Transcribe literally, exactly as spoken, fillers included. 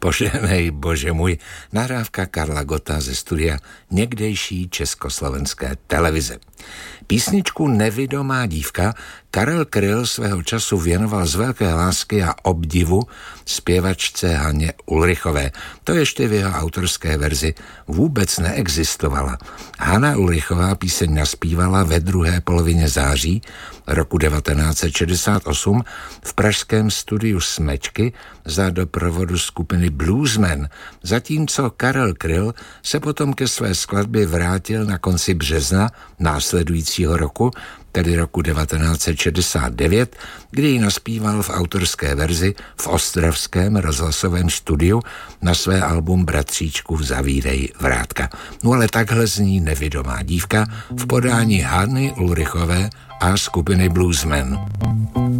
Poženej, bože můj, nahrávka Karla Gotta ze studia někdejší československé televize. Písničku Nevidomá dívka Karel Kryl svého času věnoval z velké lásky a obdivu zpěvačce Haně Ulrichové. To ještě v jeho autorské verzi vůbec neexistovala. Hana Ulrichová píseň naspívala ve druhé polovině září roku devatenáct set šedesát osm v pražském studiu Smečky za doprovodu skupiny Bluesmen, zatímco Karel Kryl se potom ke své skladbě vrátil na konci března následujícího roku, tedy roku devatenáct set šedesát devět, kdy ji naspíval v autorské verzi v ostravském rozhlasovém studiu na své album Bratříčku zavírej vrátka. No ale takhle zní Nevidomá dívka v podání Hany Ulrichové a skupiny Bluesmen.